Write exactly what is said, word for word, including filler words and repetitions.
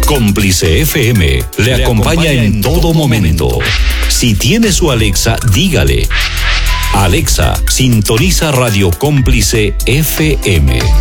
Cómplice F M le acompaña en todo momento. Si tiene su Alexa, dígale: Alexa, sintoniza Radio Cómplice F M.